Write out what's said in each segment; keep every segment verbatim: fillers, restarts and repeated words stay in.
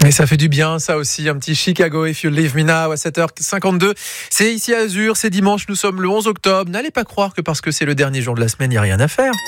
Mais ça fait du bien, ça aussi, un petit Chicago If You Leave Me Now à sept heures cinquante-deux. C'est ici à Azur, c'est dimanche, nous sommes le onze octobre. N'allez pas croire que parce que c'est le dernier jour de la semaine, il n'y a rien à faire.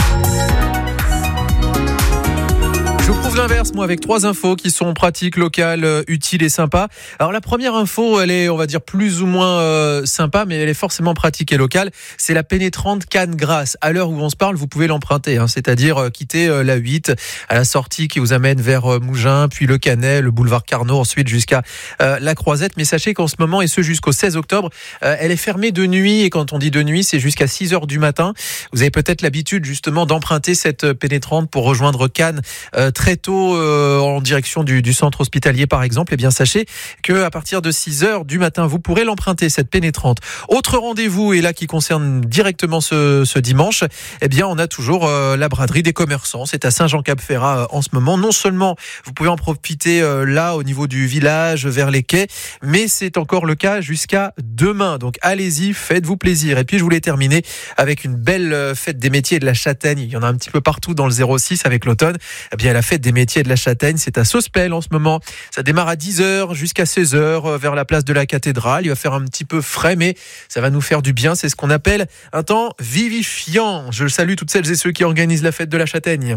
Je vous prouve l'inverse, moi, avec trois infos qui sont pratiques, locales, euh, utiles et sympas. Alors la première info, elle est, on va dire, plus ou moins euh, sympa, mais elle est forcément pratique et locale. C'est la pénétrante Cannes-Grasse. À l'heure où on se parle, vous pouvez l'emprunter, hein, c'est-à-dire euh, quitter euh, la huit à la sortie qui vous amène vers euh, Mougins, puis le Canet, le boulevard Carnot, ensuite jusqu'à euh, la Croisette. Mais sachez qu'en ce moment, et ce jusqu'au seize octobre, euh, elle est fermée de nuit. Et quand on dit de nuit, c'est jusqu'à six heures du matin. Vous avez peut-être l'habitude justement d'emprunter cette pénétrante pour rejoindre Cannes euh, très tôt euh, en direction du, du centre hospitalier par exemple. Et bien sachez que à partir de six heures du matin, vous pourrez l'emprunter, cette pénétrante. Autre rendez-vous, et là qui concerne directement ce, ce dimanche, eh bien on a toujours euh, la braderie des commerçants. C'est à Saint-Jean-Cap-Ferrat euh, en ce moment. Non seulement vous pouvez en profiter euh, là au niveau du village, vers les quais, mais c'est encore le cas jusqu'à demain. Donc allez-y, faites-vous plaisir. Et puis je voulais terminer avec une belle fête des métiers de la châtaigne. Il y en a un petit peu partout dans le zéro six avec l'automne. Eh bien la fête des métiers de la châtaigne, c'est à Sospel en ce moment. Ça démarre à dix heures jusqu'à seize heures vers la place de la cathédrale. Il va faire un petit peu frais, mais ça va nous faire du bien. C'est ce qu'on appelle un temps vivifiant. Je salue toutes celles et ceux qui organisent la fête de la châtaigne.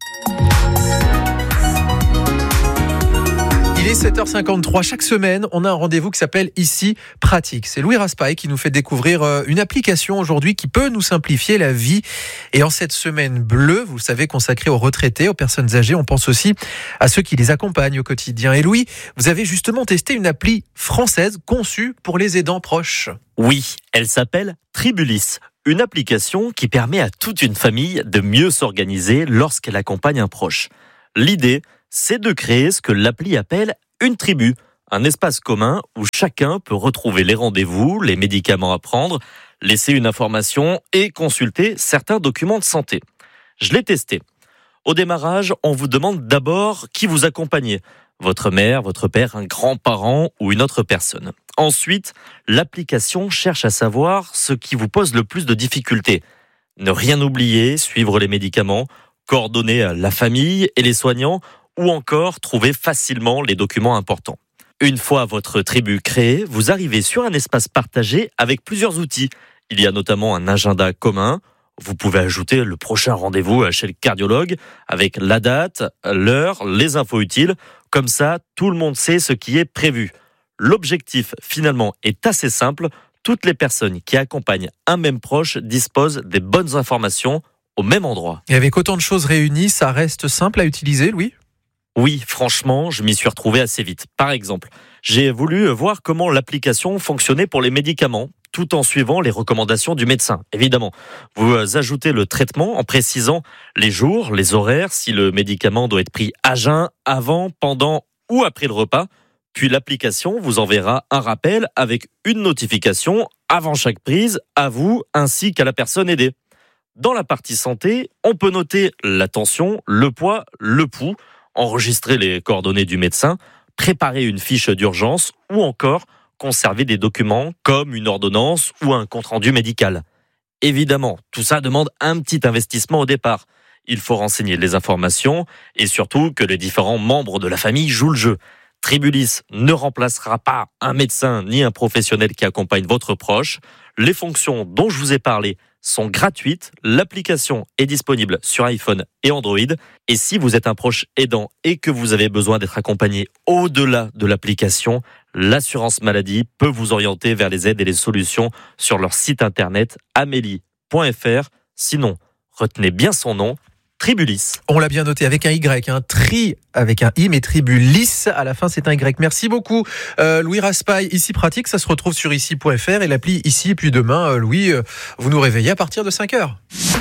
Il est sept heures cinquante-trois. Chaque semaine, on a un rendez-vous qui s'appelle Ici Pratique. C'est Louis Raspail qui nous fait découvrir une application aujourd'hui qui peut nous simplifier la vie. Et en cette semaine bleue, vous le savez, consacrée aux retraités, aux personnes âgées, on pense aussi à ceux qui les accompagnent au quotidien. Et Louis, vous avez justement testé une appli française conçue pour les aidants proches. Oui, elle s'appelle Tribulis. Une application qui permet à toute une famille de mieux s'organiser lorsqu'elle accompagne un proche. L'idée, c'est de créer ce que l'appli appelle une tribu, un espace commun où chacun peut retrouver les rendez-vous, les médicaments à prendre, laisser une information et consulter certains documents de santé. Je l'ai testé. Au démarrage, on vous demande d'abord qui vous accompagnez. Votre mère, votre père, un grand-parent ou une autre personne. Ensuite, l'application cherche à savoir ce qui vous pose le plus de difficultés. Ne rien oublier, suivre les médicaments, coordonner la famille et les soignants, ou encore trouver facilement les documents importants. Une fois votre tribu créée, vous arrivez sur un espace partagé avec plusieurs outils. Il y a notamment un agenda commun. Vous pouvez ajouter le prochain rendez-vous chez le cardiologue avec la date, l'heure, les infos utiles. Comme ça, tout le monde sait ce qui est prévu. L'objectif, finalement, est assez simple. Toutes les personnes qui accompagnent un même proche disposent des bonnes informations au même endroit. Et avec autant de choses réunies, ça reste simple à utiliser, Louis ? Oui, franchement, je m'y suis retrouvé assez vite. Par exemple, j'ai voulu voir comment l'application fonctionnait pour les médicaments, tout en suivant les recommandations du médecin. Évidemment, vous ajoutez le traitement en précisant les jours, les horaires, si le médicament doit être pris à jeun, avant, pendant ou après le repas. Puis l'application vous enverra un rappel avec une notification avant chaque prise, à vous ainsi qu'à la personne aidée. Dans la partie santé, on peut noter la tension, le poids, le pouls, enregistrer les coordonnées du médecin, préparer une fiche d'urgence ou encore conserver des documents comme une ordonnance ou un compte-rendu médical. Évidemment, tout ça demande un petit investissement au départ. Il faut renseigner les informations et surtout que les différents membres de la famille jouent le jeu. Tribulis ne remplacera pas un médecin ni un professionnel qui accompagne votre proche. Les fonctions dont je vous ai parlé sont gratuites. L'application est disponible sur iPhone et Android. Et si vous êtes un proche aidant et que vous avez besoin d'être accompagné au-delà de l'application, l'assurance maladie peut vous orienter vers les aides et les solutions sur leur site internet amélie point f r. Sinon, retenez bien son nom, Tribulis. On l'a bien noté avec un Y, un tri avec un I, mais Tribulis, à la fin c'est un Y. Merci beaucoup euh, Louis Raspail. Ici Pratique, ça se retrouve sur ici point f r et l'appli Ici. Et puis demain, euh, Louis, euh, vous nous réveillez à partir de cinq heures.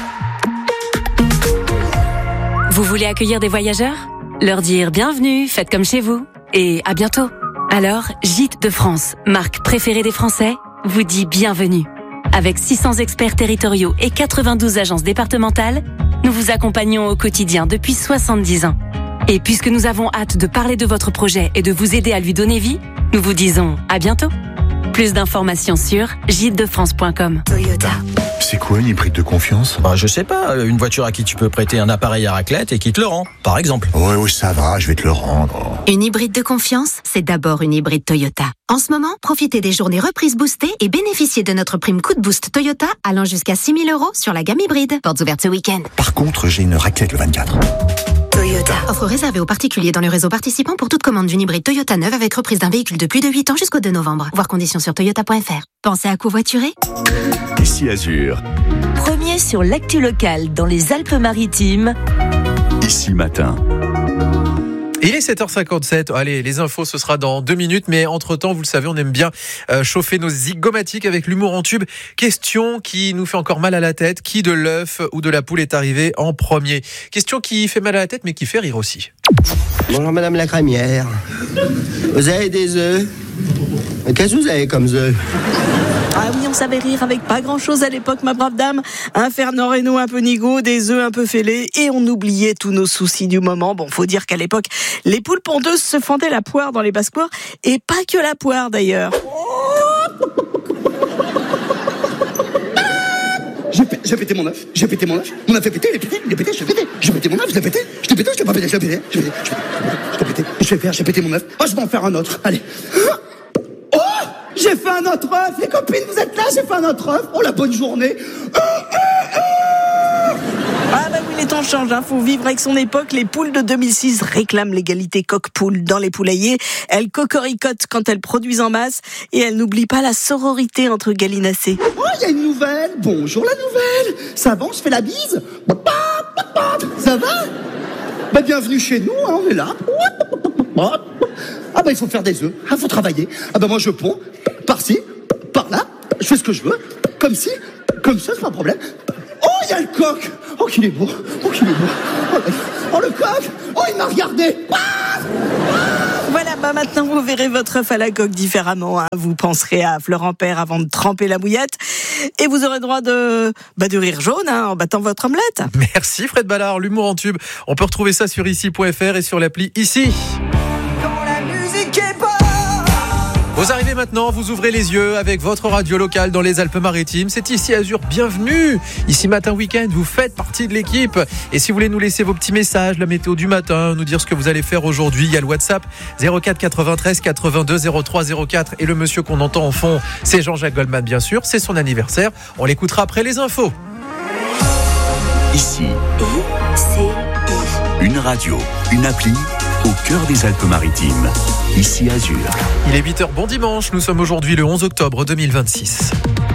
Vous voulez accueillir des voyageurs ? Leur dire bienvenue, faites comme chez vous et à bientôt. Alors, Gîtes de France, marque préférée des Français, vous dit bienvenue. Avec six cents experts territoriaux et quatre-vingt-douze agences départementales, nous vous accompagnons au quotidien depuis soixante-dix ans. Et puisque nous avons hâte de parler de votre projet et de vous aider à lui donner vie, nous vous disons à bientôt. Plus d'informations sur gîte de france point com. Toyota. C'est quoi une hybride de confiance ? Bah, je sais pas, une voiture à qui tu peux prêter un appareil à raclette et qui te le rend, par exemple. Ouais, ouais, ça va, je vais te le rendre. Une hybride de confiance, c'est d'abord une hybride Toyota. En ce moment, profitez des journées reprises boostées et bénéficiez de notre prime coup de boost Toyota allant jusqu'à six mille euros sur la gamme hybride. Portes ouvertes ce week-end. Par contre, j'ai une raclette le vingt-quatre. Toyota. Offre réservée aux particuliers dans le réseau participant pour toute commande d'une hybride Toyota neuve avec reprise d'un véhicule de plus de huit ans jusqu'au deux novembre. Voir conditions sur toyota point f r. Pensez à covoiturer ? Ici Azur. Premier sur l'actu locale dans les Alpes-Maritimes. Ici Matin. Il est sept heures cinquante-sept. Allez, les infos, ce sera dans deux minutes. Mais entre-temps, vous le savez, on aime bien euh, chauffer nos zygomatiques avec l'humour en tube. Question qui nous fait encore mal à la tête. Qui de l'œuf ou de la poule est arrivé en premier ? Question qui fait mal à la tête, mais qui fait rire aussi. Bonjour Madame la crémière. Vous avez des œufs ? Qu'est-ce que vous avez comme œufs ? Ah oui, on savait rire avec pas grand-chose à l'époque, ma brave dame. Un Fernand Reynaud un peu nigaud, des œufs un peu fêlés, et on oubliait tous nos soucis du moment. Bon, faut dire qu'à l'époque, les poules pondeuses se fendaient la poire dans les basses-cours, et pas que la poire d'ailleurs. J'ai, p- j'ai pété mon œuf, j'ai pété mon œuf, mon œuf est pété, il est pété, il est pété, je l'ai pété, j'ai pété mon œuf, je l'ai pété, je l'ai pété, je l'ai pas pété, je l'ai pété, je l'ai pété, je l'ai pété, je vais faire, j'ai pété mon œuf, oh je vais en faire un autre, allez. Oh, j'ai fait un autre œuf, les copines vous êtes là, j'ai fait un autre œuf, oh la bonne journée. Ah bah oui, les temps changent, hein. Faut vivre avec son époque. Les poules de deux mille six réclament l'égalité coq-poule dans les poulaillers. Elles cocoricotent quand elles produisent en masse et elles n'oublient pas la sororité entre gallinacés. Oh, il y a une nouvelle, bonjour la nouvelle, ça va, on se fait la bise. Ça va ? Bah bienvenue chez nous, hein, on est là. Ah bah il faut faire des œufs, il faut travailler. Ah bah moi je ponds, par-ci, par-là, je fais ce que je veux, comme ci, comme ça, c'est pas un problème. Oh, il y a le coq. Oh, qu'il est beau. Oh, qu'il est beau. Oh, oh, le coq. Oh, il m'a regardé. Ah Voilà, bah maintenant vous verrez votre œuf à la coque différemment. Hein. Vous penserez à Florent-Père avant de tremper la mouillette. Et vous aurez droit de, bah, de rire jaune hein, en battant votre omelette. Merci Fred Ballard, l'humour en tube. On peut retrouver ça sur ici point f r et sur l'appli Ici. Vous arrivez maintenant, vous ouvrez les yeux avec votre radio locale dans les Alpes-Maritimes. C'est Ici Azur, bienvenue. Ici Matin Week-end, vous faites partie de l'équipe. Et si vous voulez nous laisser vos petits messages, la météo du matin, nous dire ce que vous allez faire aujourd'hui, il y a le WhatsApp zéro quatre quatre-vingt-treize quatre-vingt-deux zéro trois zéro quatre. Et le monsieur qu'on entend en fond, c'est Jean-Jacques Goldman, bien sûr. C'est son anniversaire. On l'écoutera après les infos. Ici, I, une radio, une appli au cœur des Alpes-Maritimes. Ici Azur. Il est huit heures, bon dimanche. Nous sommes aujourd'hui le onze octobre deux mille vingt-six.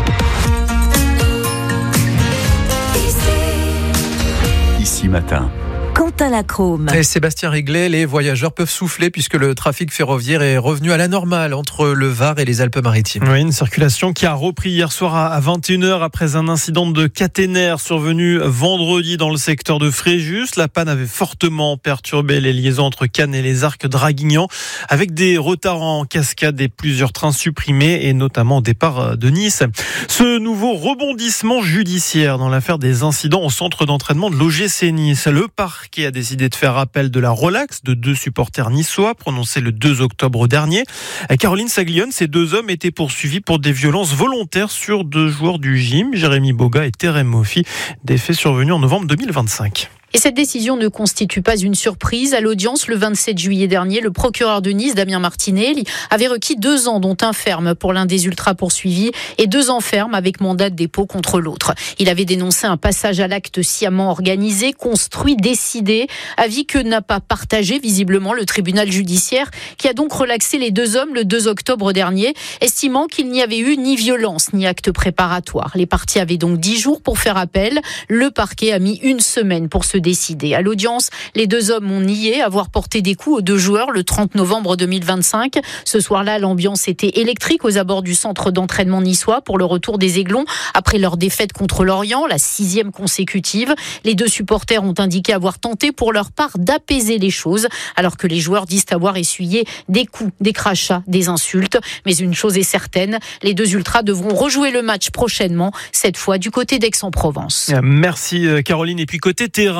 Ici Matin. Quentin Lacrome. Et Sébastien Réglet, les voyageurs peuvent souffler puisque le trafic ferroviaire est revenu à la normale entre le Var et les Alpes-Maritimes. Oui, une circulation qui a repris hier soir à vingt et une heures après un incident de caténaire survenu vendredi dans le secteur de Fréjus. La panne avait fortement perturbé les liaisons entre Cannes et les Arcs Draguignan avec des retards en cascade et plusieurs trains supprimés et notamment au départ de Nice. Ce nouveau rebondissement judiciaire dans l'affaire des incidents au centre d'entraînement de l'O G C Nice. Le parc qui a décidé de faire appel de la relaxe de deux supporters niçois prononcée le deux octobre dernier. Caroline Saglione, ces deux hommes étaient poursuivis pour des violences volontaires sur deux joueurs du gym, Jérémy Boga et Terem Moffi, des faits survenus en novembre deux mille vingt-cinq. Et cette décision ne constitue pas une surprise. À l'audience, le vingt-sept juillet dernier, le procureur de Nice, Damien Martinelli, avait requis deux ans, dont un ferme pour l'un des ultras poursuivis et deux ans ferme avec mandat de dépôt contre l'autre. Il avait dénoncé un passage à l'acte sciemment organisé, construit, décidé, avis que n'a pas partagé visiblement le tribunal judiciaire, qui a donc relaxé les deux hommes le deux octobre dernier, estimant qu'il n'y avait eu ni violence ni acte préparatoire. Les parties avaient donc dix jours pour faire appel. Le parquet a mis une semaine pour se décidé. À l'audience, les deux hommes ont nié avoir porté des coups aux deux joueurs le trente novembre deux mille vingt-cinq. Ce soir-là, l'ambiance était électrique aux abords du centre d'entraînement niçois pour le retour des Aiglons après leur défaite contre Lorient, la sixième consécutive. Les deux supporters ont indiqué avoir tenté pour leur part d'apaiser les choses, alors que les joueurs disent avoir essuyé des coups, des crachats, des insultes. Mais une chose est certaine, les deux ultras devront rejouer le match prochainement, cette fois du côté d'Aix-en-Provence. Merci Caroline. Et puis côté terrain,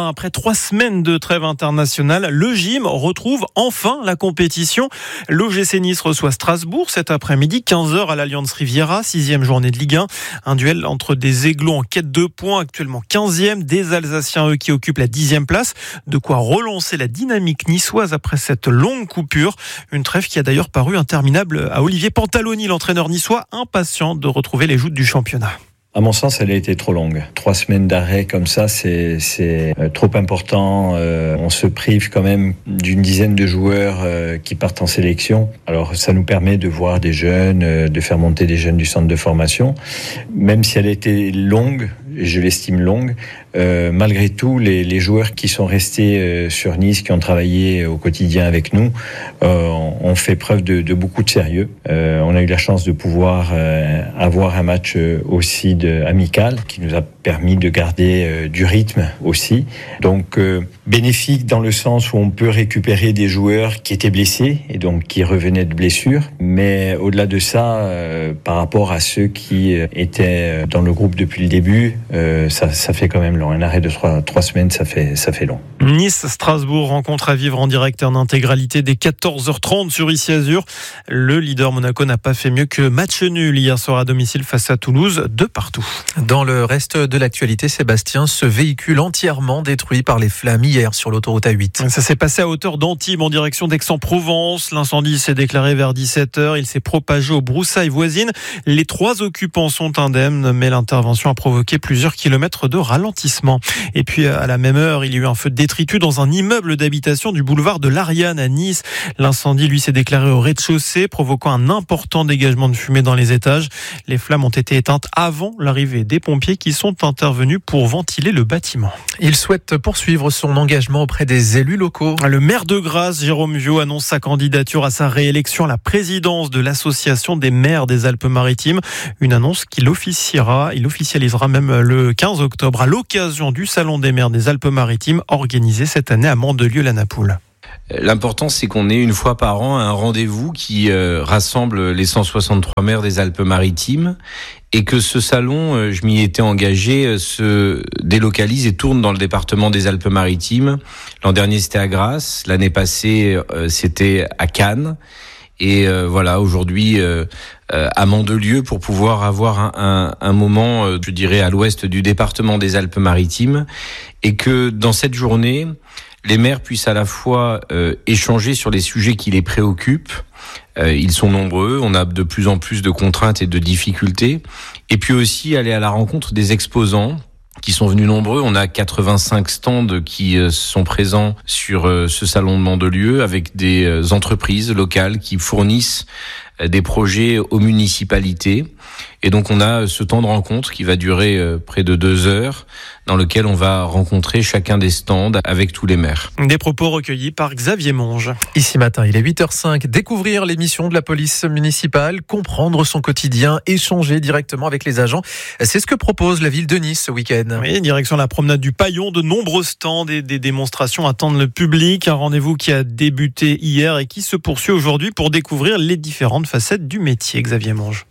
après trois semaines de trêve internationale, le gym retrouve enfin la compétition. L'O G C Nice reçoit Strasbourg cet après-midi, quinze heures à l'Allianz Riviera, sixième journée de Ligue un. Un duel entre des Aiglons en quête de points, actuellement quinzième, des Alsaciens eux qui occupent la dixième place. De quoi relancer la dynamique niçoise après cette longue coupure. Une trêve qui a d'ailleurs paru interminable à Olivier Pantaloni, l'entraîneur niçois, impatient de retrouver les joutes du championnat. À mon sens, elle a été trop longue. Trois semaines d'arrêt comme ça, c'est, c'est euh, trop important. Euh, on se prive quand même d'une dizaine de joueurs euh, qui partent en sélection. Alors, ça nous permet de voir des jeunes, euh, de faire monter des jeunes du centre de formation. Même si elle a été longue, et je l'estime longue, euh, malgré tout, les, les joueurs qui sont restés euh, sur Nice, qui ont travaillé au quotidien avec nous, euh, ont fait preuve de, de beaucoup de sérieux. Euh, on a eu la chance de pouvoir euh, avoir un match euh, aussi de, amical, qui nous a permis de garder euh, du rythme aussi. Donc, euh, bénéfique dans le sens où on peut récupérer des joueurs qui étaient blessés et donc qui revenaient de blessures. Mais au-delà de ça, euh, par rapport à ceux qui euh, étaient dans le groupe depuis le début, euh, ça, ça fait quand même long. Un arrêt de trois, trois semaines, ça fait, ça fait long. Nice-Strasbourg, rencontre à vivre en direct et en intégralité dès quatorze heures trente sur Ici Azur. Le leader Monaco n'a pas fait mieux que match nul hier soir à domicile face à Toulouse, de partout. Dans le reste de l'actualité, Sébastien, ce véhicule entièrement détruit par les flammes hier sur l'autoroute A huit. Ça s'est passé à hauteur d'Antibes en direction d'Aix-en-Provence. L'incendie s'est déclaré vers dix-sept heures. Il s'est propagé aux broussailles voisines. Les trois occupants sont indemnes, mais l'intervention a provoqué plusieurs kilomètres de ralentissement. Et puis à la même heure, il y a eu un feu de détritus dans un immeuble d'habitation du boulevard de l'Ariane à Nice. L'incendie, lui, s'est déclaré au rez-de-chaussée, provoquant un important dégagement de fumée dans les étages. Les flammes ont été éteintes avant l'arrivée des pompiers qui sont intervenus pour ventiler le bâtiment. Il souhaite poursuivre son engagement auprès des élus locaux. Le maire de Grasse, Jérôme Viau, annonce sa candidature à sa réélection à la présidence de l'association des maires des Alpes-Maritimes. Une annonce qu'il officiera, il officialisera même le quinze octobre à l'occasion du Salon des maires des Alpes-Maritimes organisé cette année à Mandelieu-la-Napoule. L'important, c'est qu'on ait une fois par an un rendez-vous qui euh, rassemble les cent soixante-trois maires des Alpes-Maritimes et que ce salon, euh, je m'y étais engagé, euh, se délocalise et tourne dans le département des Alpes-Maritimes. L'an dernier, c'était à Grasse. L'année passée, euh, c'était à Cannes. Et euh, voilà, aujourd'hui, euh, euh, à Mandelieu, pour pouvoir avoir un, un, un moment, euh, je dirais, à l'ouest du département des Alpes-Maritimes. Et que dans cette journée, les maires puissent à la fois euh, échanger sur les sujets qui les préoccupent. Euh, ils sont nombreux, on a de plus en plus de contraintes et de difficultés. Et puis aussi aller à la rencontre des exposants qui sont venus nombreux. On a quatre-vingt-cinq stands qui euh, sont présents sur euh, ce salon de Mandelieu avec des euh, entreprises locales qui fournissent euh, des projets aux municipalités. Et donc on a ce temps de rencontre qui va durer euh, près de deux heures, dans lequel on va rencontrer chacun des stands avec tous les maires. Des propos recueillis par Xavier Monge. Ici matin, il est huit heures cinq. Découvrir les missions de la police municipale, comprendre son quotidien, échanger directement avec les agents. C'est ce que propose la ville de Nice ce week-end. Oui, direction la promenade du Paillon. De nombreux stands et des démonstrations attendent le public. Un rendez-vous qui a débuté hier et qui se poursuit aujourd'hui pour découvrir les différentes facettes du métier. Xavier Monge.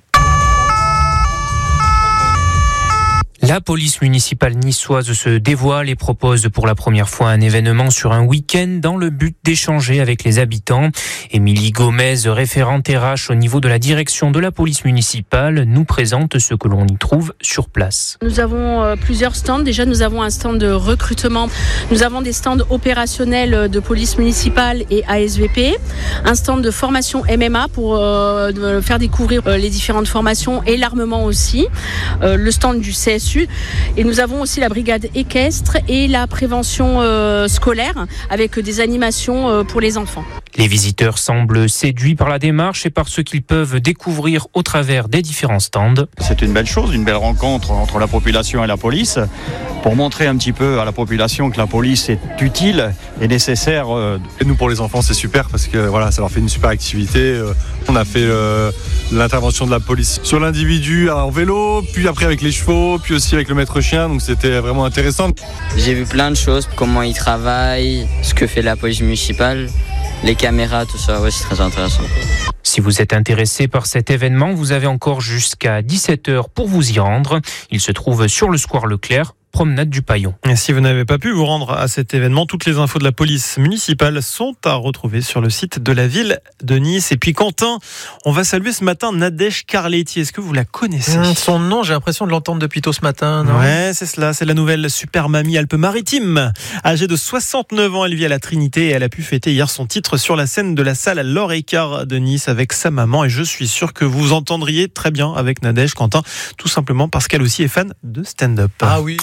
La police municipale niçoise se dévoile et propose pour la première fois un événement sur un week-end dans le but d'échanger avec les habitants. Émilie Gomez, référente R H au niveau de la direction de la police municipale, nous présente ce que l'on y trouve sur place. Nous avons euh, plusieurs stands. Déjà, nous avons un stand de recrutement. Nous avons des stands opérationnels de police municipale et A S V P. Un stand de formation M M A pour euh, faire découvrir euh, les différentes formations et l'armement aussi. Euh, le stand du C S U. Et nous avons aussi la brigade équestre et la prévention euh, scolaire avec des animations euh, pour les enfants. Les visiteurs semblent séduits par la démarche et par ce qu'ils peuvent découvrir au travers des différents stands. C'est une belle chose, une belle rencontre entre la population et la police pour montrer un petit peu à la population que la police est utile et nécessaire. Et nous, pour les enfants, c'est super parce que voilà, ça leur fait une super activité. On a fait euh, l'intervention de la police sur l'individu en vélo, puis après avec les chevaux, puis aussi avec le maître chien, donc c'était vraiment intéressant. J'ai vu plein de choses, comment ils travaillent, ce que fait la police municipale, les caméras, tout ça, ouais, c'est très intéressant. Si vous êtes intéressé par cet événement, vous avez encore jusqu'à dix-sept heures pour vous y rendre. Il se trouve sur le square Leclerc, promenade du Paillon. Et si vous n'avez pas pu vous rendre à cet événement, toutes les infos de la police municipale sont à retrouver sur le site de la ville de Nice. Et puis Quentin, on va saluer ce matin Nadège Carletti. Est-ce que vous la connaissez ? Mmh, son nom, j'ai l'impression de l'entendre depuis tôt ce matin. Non ouais, c'est cela. C'est la nouvelle super mamie Alpes-Maritimes. Âgée de soixante-neuf ans, elle vit à la Trinité et elle a pu fêter hier son titre sur la scène de la salle Laure Écart de Nice avec sa maman. Et je suis sûr que vous entendriez très bien avec Nadège, Quentin, tout simplement parce qu'elle aussi est fan de stand-up. Ah oui.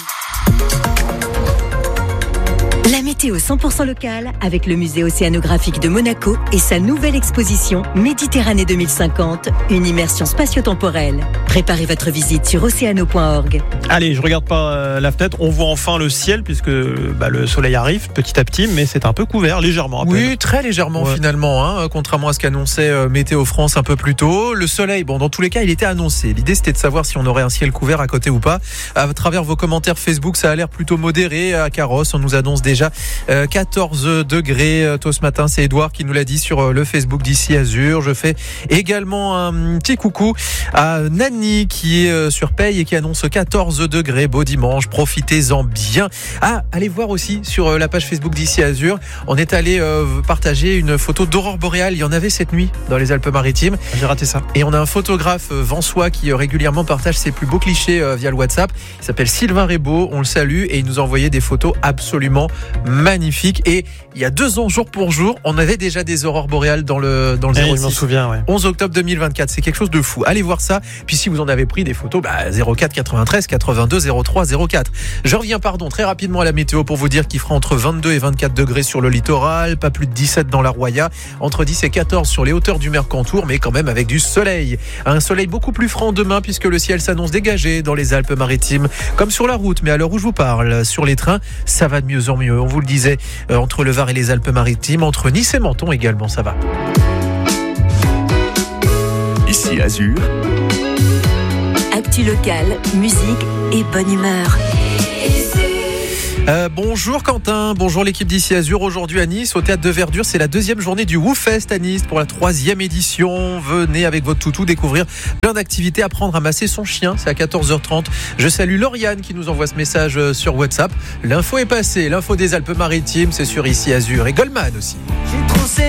La météo cent pour cent locale avec le musée océanographique de Monaco et sa nouvelle exposition Méditerranée deux mille cinquante, une immersion spatio-temporelle. Préparez votre visite sur océano point org. Allez, je regarde pas euh, la fenêtre, on voit enfin le ciel puisque bah, le soleil arrive petit à petit, mais c'est un peu couvert, légèrement. À peine. Oui, très légèrement ouais. finalement, hein, contrairement à ce qu'annonçait euh, Météo France un peu plus tôt. Le soleil, bon, dans tous les cas, il était annoncé. L'idée, c'était de savoir si on aurait un ciel couvert à côté ou pas. À travers vos commentaires Facebook, ça a l'air plutôt modéré. À Carrosse, on nous annonce déjà euh, quatorze degrés. Tôt ce matin, c'est Edouard qui nous l'a dit sur le Facebook d'Ici Azur. Je fais également un petit coucou à Nani qui est sur Paye et qui annonce quatorze degrés. Beau dimanche, profitez-en bien. Ah, allez voir aussi sur la page Facebook d'Ici Azur. On est allé euh, partager une photo d'aurore boréale. Il y en avait cette nuit dans les Alpes-Maritimes. J'ai raté ça. Et on a un photographe euh, vansois qui euh, régulièrement partage ses plus beaux clichés euh, via le WhatsApp. Il s'appelle Sylvain Rébaud. On le salue et il nous a envoyé des photos absolument magnifiques. Et il y a deux ans, jour pour jour, on avait déjà des aurores boréales dans le dans le zéro six. Je m'en souviens, ouais. onze octobre deux mille vingt-quatre. C'est quelque chose de fou. Allez voir ça. Puis si vous en avez pris des photos, bah, zéro quatre quatre-vingt-treize quatre-vingt-deux zéro trois zéro quatre. Je reviens, pardon, très rapidement à la météo pour vous dire qu'il fera entre vingt-deux et vingt-quatre degrés sur le littoral, pas plus de dix-sept dans la Roya, entre dix et quatorze sur les hauteurs du Mercantour, mais quand même avec du soleil. Un soleil beaucoup plus franc demain puisque le ciel s'annonce dégagé dans les Alpes-Maritimes, comme sur la route, mais à l'heure où je vous parle, sur les trains, ça va de mieux en mieux. On vous le disait, euh, entre le Var et les Alpes-Maritimes, entre Nice et Menton également, ça va. Ici Azur. Actu locale, musique et bonne humeur. Euh, bonjour Quentin, bonjour l'équipe d'Ici Azur. Aujourd'hui à Nice, au Théâtre de Verdure, c'est la deuxième journée du WooFest à Nice pour la troisième édition. Venez avec votre toutou découvrir plein d'activités, apprendre à masser son chien. C'est à quatorze heures trente. Je salue Lauriane qui nous envoie ce message sur WhatsApp. L'info est passée, l'info des Alpes-Maritimes, c'est sur Ici Azur et Goldman aussi.